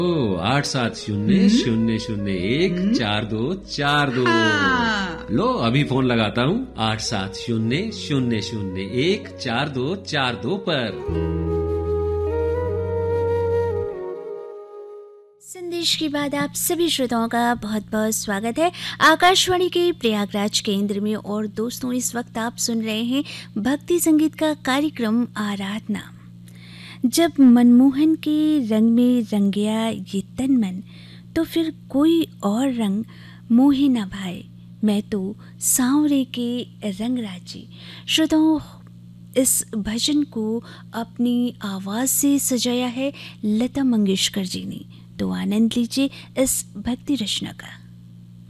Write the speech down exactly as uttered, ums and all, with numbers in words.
ओ आठ सात शून्य शून्य शून्य एक चार दो चार दो। हाँ। लो अभी फोन लगाता हूँ आठ सात शून्य शून्य शून्य एक चार दो चार दो पर। संदेश के बाद आप सभी श्रोताओं का बहुत बहुत स्वागत है आकाशवाणी के प्रयागराज केंद्र में। और दोस्तों, इस वक्त आप सुन रहे हैं भक्ति संगीत का कार्यक्रम आराधना। जब मनमोहन के रंग में रंग गया ये तन मन, तो फिर कोई और रंग मोहे न भाए, मैं तो सांवरे के रंग राजी। श्रोताओं, इस भजन को अपनी आवाज़ से सजाया है लता मंगेशकर जी ने, तो आनंद लीजिए इस भक्ति रचना का।